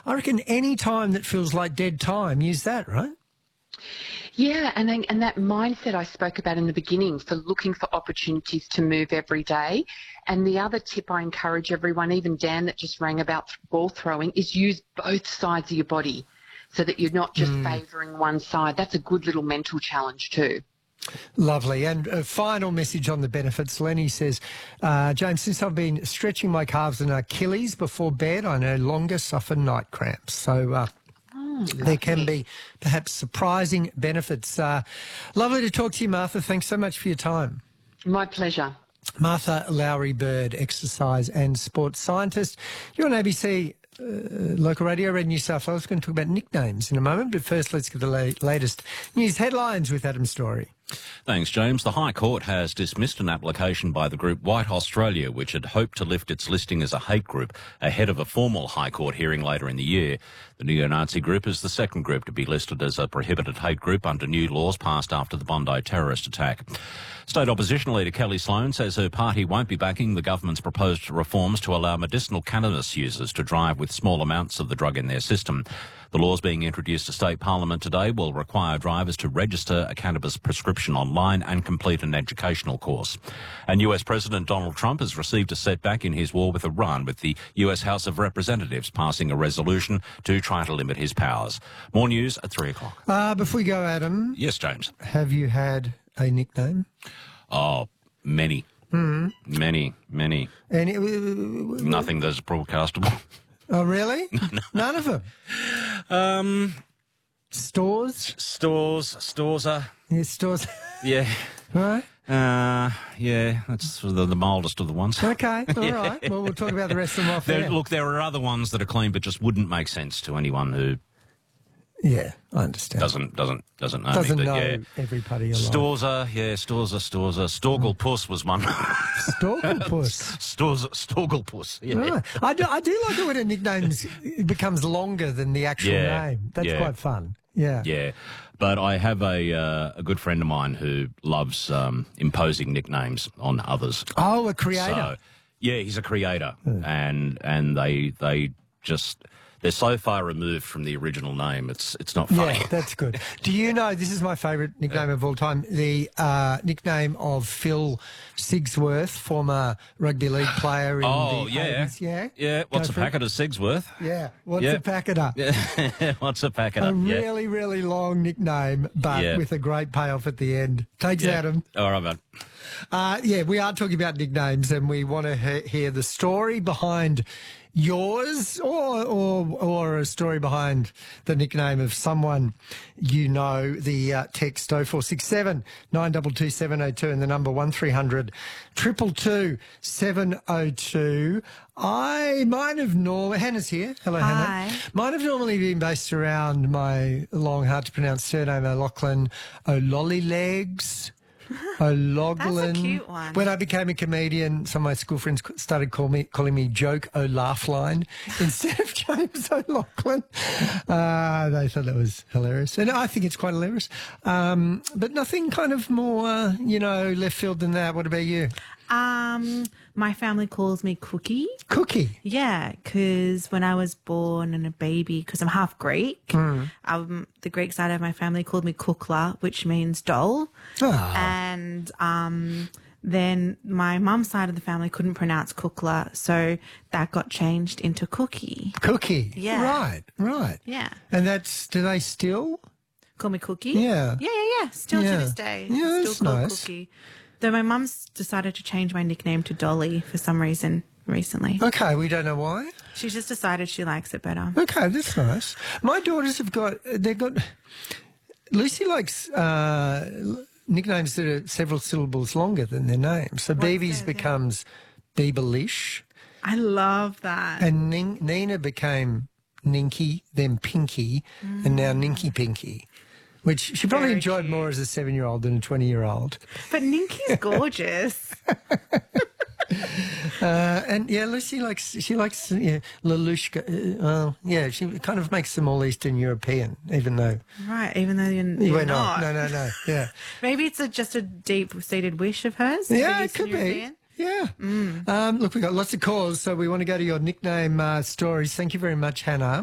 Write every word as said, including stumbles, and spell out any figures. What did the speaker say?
I reckon any time that feels like dead time, use that, right? Yeah, and then, and that mindset I spoke about in the beginning for looking for opportunities to move every day. And the other tip I encourage everyone, even Dan that just rang about ball throwing, is use both sides of your body so that you're not just mm. favouring one side. That's a good little mental challenge too. Lovely. And a final message on the benefits. Lenny says, uh, James, since I've been stretching my calves and Achilles before bed, I no longer suffer night cramps. So uh, oh, there can be perhaps surprising benefits. Uh, lovely to talk to you, Martha. Thanks so much for your time. My pleasure. Martha Lowry-Bird, exercise and sports scientist. You're on A B C uh, Local Radio, Red New South Wales. We're going to talk about nicknames in a moment, but first let's get the la latest news headlines with Adam Story. Thanks, James. The High Court has dismissed an application by the group White Australia, which had hoped to lift its listing as a hate group ahead of a formal High Court hearing later in the year. The neo-Nazi group is the second group to be listed as a prohibited hate group under new laws passed after the Bondi terrorist attack. State opposition leader Kelly Sloan says her party won't be backing the government's proposed reforms to allow medicinal cannabis users to drive with small amounts of the drug in their system. The laws being introduced to state parliament today will require drivers to register a cannabis prescription online and complete an educational course. And U S President Donald Trump has received a setback in his war with Iran, with the U S House of Representatives passing a resolution to try to limit his powers. More news at three o'clock. Uh, before we go, Adam. Yes, James. Have you had a nickname? Oh, many. Mm. Many, many. And it, Nothing that's broadcastable. Oh, really? No. None of them? Um, stores? Stores. Stores are... Yeah, stores. Yeah. Right. Uh, yeah, that's the, the mildest of the ones. Okay, all yeah. right. Well, we'll talk about the rest of them off there. Look, there are other ones that are clean but just wouldn't make sense to anyone who... Yeah, I understand. Doesn't doesn't doesn't know doesn't me, know yeah. everybody. Storza, yeah, Storza, Storza, Storgelpuss was one. Storgelpuss, Storza, Storgelpuss. Yeah, right. I do. I do like it when a nickname becomes longer than the actual yeah. name. That's yeah. quite fun. Yeah, yeah. But I have a uh, a good friend of mine who loves um, imposing nicknames on others. Oh, a creator. So, yeah, he's a creator, hmm. and and they they just. They're so far removed from the original name, it's it's not funny. Yeah, that's good. Do you know, this is my favourite nickname of all time, the uh, nickname of Phil Sigsworth, former rugby league player in oh, the yeah. eighties. Yeah, yeah. What's Go a packet it. of Sigsworth? Yeah, what's yeah. a packeter? Yeah. What's a packeter? A really, yeah. really long nickname, but yeah. with a great payoff at the end. Takes yeah. Adam. All right, mate. Uh, yeah, we are talking about nicknames, and we want to he hear the story behind yours, or, or or a story behind the nickname of someone you know. The uh, text oh four six seven, nine two two, seven oh two and the number one three hundred, two two two, seven oh two. I might have normally... Hannah's here. Hello, Hi. Hannah. Might have normally been based around my long, hard-to-pronounce surname, O'Loughlin O'Lollylegs. O'Loughlin. That's a cute one. When I became a comedian, some of my school friends started call me, calling me Joke O'Laughlin instead of James O'Loughlin. Uh, they thought that was hilarious. And I think it's quite hilarious. Um, but nothing kind of more, uh, you know, left field than that. What about you? Um, my family calls me Cookie. Cookie? Yeah, because when I was born and a baby, because I'm half Greek, mm. um, the Greek side of my family called me Kukla, which means doll. Oh. And um, then my mum's side of the family couldn't pronounce Kukla, so that got changed into Cookie. Cookie? Yeah. Right, right. Yeah. And that's, do they still? Call me Cookie? Yeah. Yeah, yeah, yeah. Still yeah. to this day. Yeah, Still that's called nice. Cookie. Though my mum's decided to change my nickname to Dolly for some reason recently. Okay, we don't know why. She's just decided she likes it better. Okay, that's nice. My daughters have got, they've got, Lucy likes uh, nicknames that are several syllables longer than their name. So Beebe's becomes Beebelish. I love that. And Nin Nina became Ninky, then Pinky, mm. and now Ninky Pinky. Which she probably Very enjoyed cute. more as a seven-year-old than a twenty-year-old. But Ninky's gorgeous. uh, and yeah, Lucy likes she likes yeah, Lelouchka. Uh, well, yeah, she kind of makes them all Eastern European, even though right, even though you're, you're we're not. not. No, no, no. Yeah, maybe it's a, just a deep-seated wish of hers. Yeah, it could European. be. Yeah. Mm. Um, look, we've got lots of calls, so we want to go to your nickname uh, stories. Thank you very much, Hannah.